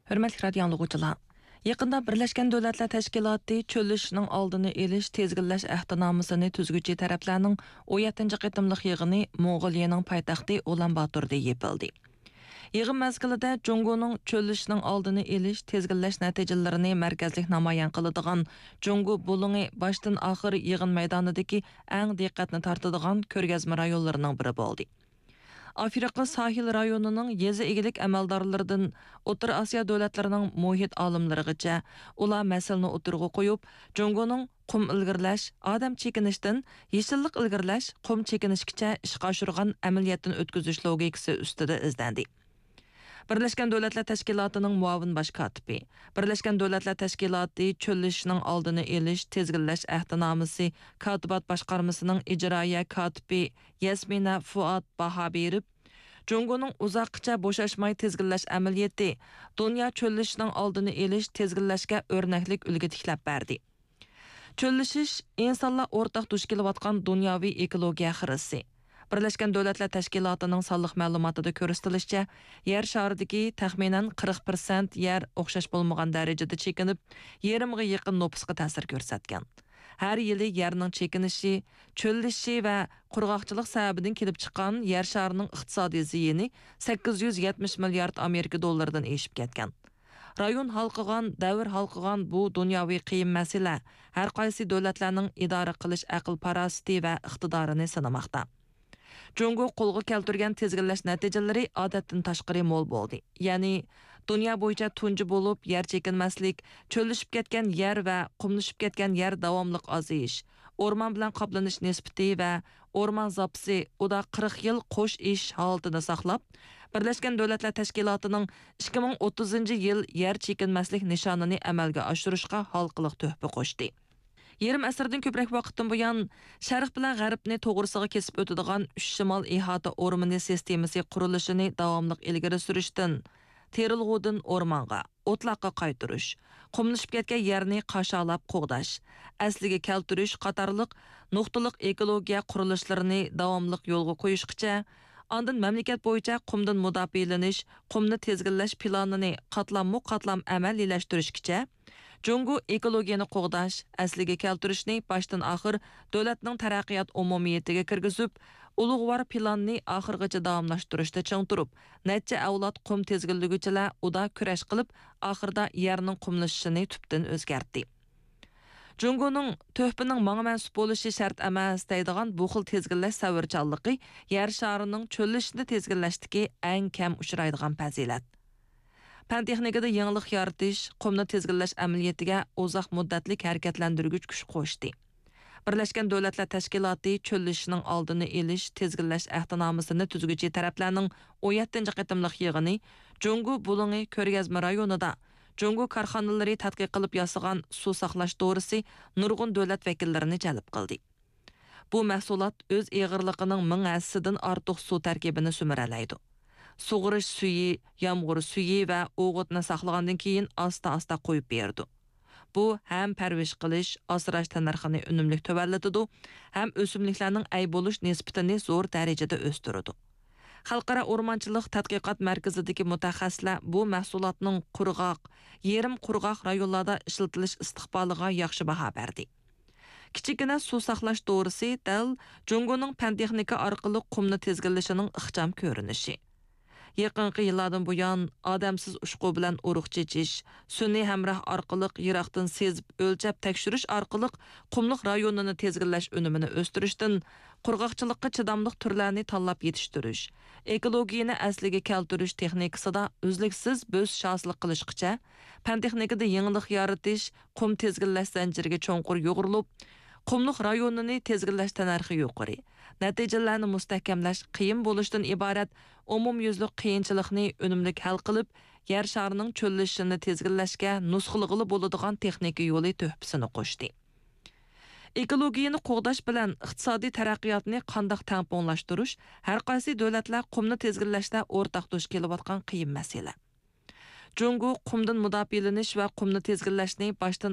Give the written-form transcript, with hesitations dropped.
Hörmətli radio dinləyicilər. Yaqında Birləşmiş Dövlətlər Təşkilatı çölləşinin aldını eliş tezginləş əhdnamasını tüzgücü tərəflərinin 17-ci qitimliq yığını Moğoliyanın paytaxtı Ulan-Batorda yapıldı. Yığın məzgilində Cungo'nun çölləşinin aldını eliş tezginləş nəticələrini mərkəzlik namayan qılıdığan Cungo bulunğu başdan axır yığın meydanındakı ən diqqətni tartıdığan körgəzmə rayonlarının biri oldu. Afrika sahil rayonunun yezi egilik əməldarlarından Otur Asiya dövlətlərinin muhit alimlərigacha ular məsələni oturğa qoyub, Cungo'nun qum ilgirləş, adam çekinishdən yeşillik ilgirləş, qum çekinishkicha ishqa oshirgan əməliyyatdan ötküzüş logikasi ustida izlandi. Birləşmiş Dövlətlər Təşkilatının muavin baş katibi, Birləşmiş Dövlətlər Təşkilatı çölləşinin aldını eliş tezginləş əhdnaməsi katibat başqarmasının icraya katibi Yasmina Fuad baha berib, Cungo'nun uzaqça boşaşmay tezginləş əməliyyəti dünya çölləşinin aldını eliş tezginləşə örnəklik ulgu tiklab berdi. Çölləşiş insonlar o'rtaq duch kelayotgan dunyoviy ekologiya xirisi. Birləşmiş Dövlətlər Təşkilatının sallıq məlumatında ko'rsatilishicha, yer sharidagi taxminan 40% yer o'xshash bo'lmagan darajada chekinib, yerimga yaqin nopusga ta'sir ko'rsatgan. Har yili yerning chekinishi, cho'llishi va qurg'oqchilik sababidan kelib chiqqan yer sharining iqtisodiy ziyini 870 milliard Amerika dollaridan eshib ketgan. Rayon halqıgan, davr halqıgan bu dunyoviy qiyin masala har qaysi davlatlarning idora qilish aql parasiti va iqtidorini sinamoqda. Cungo qo'lga keltirgan tezginlash natijalari odatdan tashqari mo'l bo'ldi. Ya'ni dunyo bo'yicha tunji bo'lib yer chekinmaslik, cho'llishib ketgan yer va qumlashib ketgan yer davomli ozayish, o'rmon bilan qoplanish nisbati va o'rmon zapsi uda 40 yil qo'sh ish holatini saqlab, Birləşmiş Dövlətlər Təşkilatının 2030-yil yer chekinmaslik nishonini amalga oshirishga halqiliq töhfa qo'shdi. Yarım əsrdən köprək vaqtdan buyan Şərq bilan G'arbni to'g'risiga kesib o'tadigan 3 shimol ihota o'rmoni sistemasi qurilishini davomli ilgari surishdan, terilg'udan o'rmonga, o'tloqqa qaytirish, qumlashib ketgan yerni qasholab qo'g'dash, asliga keltirish qatorliq nuqtaliq ekologiya qurilishlarini davomli yo'lga qo'yishgacha, ondan mamlakat bo'yicha qumdan mudofialanish, qumni tezginlash planini qatlam amaliylashtirish-gacha Cungo ekologiyani qo'g'dash, asliga keltirishni başdan axir davlatning taraqqiyot umumiyatiga kirgizib, ulug'vor planni oxirgacha davomlashtirishda ching turib, necha avlod qum tezginliguchilar uda kurash qilib, oxirda yerning qumlashishini tubdan o'zgartdi. Cungo'ning to'hpining manga mansub bo'lishi shart emas deydigan bu xil tezginlash savirchanligi yer sharining cho'llishini tezginlashdagi eng kam uchraydigan fazilat. Pan texnikada yangilik yaratish, qumni tezginlash amaliyatiga uzoq muddatli harakatlantirgich kuch qo'shdi. Birləşmiş Dövlətlər Təşkilatı çölləşinin aldını elish tezginlash əhdnamasini tuzguchi taraflarning 17-ci qitimliq yig'ini Cungo bulungi ko'rgazma rayonida Cungo korxonalari tadqiq qilib yasagan suv saqlash dorisi nurg'un davlat vakillarini jalb qildi. Bu mahsulot o'z eg'irligining 1000 hassidan ortiq suv tarkibini sumaralaydi. Sug'urish suyi, yomg'ir suyi va o'g'itni saqlagandan keyin asta-asta qo'yib berdi. Bu ham parvish qilish, asrash tannarxini unumli tuvallatadi, ham o'simliklarning ay bo'lish nisbatini zo'r darajada o'stiradi. Xalqaro o'rmonchilik tadqiqot markazidagi mutaxassislar bu mahsulotning qurg'oq, yerim qurg'oq rayonlarda ishlatilish istiqboliga yaxshi baho berdi. Kichikina suv saqlash dorisi dal Cungo'ning pan texnika orqali qumni tezginlashining ixcham ko'rinishi. Yaqinqi yillardan buyon odamsiz ushqu bilan urug' chechish, sun'iy hamroh orqali yiroqdan sezib o'lchab tekshirish orqali qumliq rayonini tezginlash unumini o'stirishdan qurg'oqchilikqa chidamliq turlarni tanlab yetishtirish, ekologiyani asliga keltirish texnikasida uzluksiz bo'z shohsizlik qilishgacha pan texnikada yangilik yaratish, qum tezginlash zanjiriga cho'nqur yo'g'rilib, qumliq rayonini tezginlash tanarxi yuqori. Natijalarni mustahkamlash qiyin bo'lishdan iborat umumyuzlik qiyinchilikni unumli hal qilib, yer sharining cho'llashini tezginlashga nusxilg'ili bo'ladigan texnika yo'li to'hpisini qo'shdi. Ekologiyani qo'g'dash bilan iqtisodiy taraqqiyotni qandoq tamponlashtirish har qaysi davlatlar qumni tezginlashda o'rtaq duch kelayotgan qiyin masala. Cungo qumdan mudofialanish va qumni tezginlashni boshdan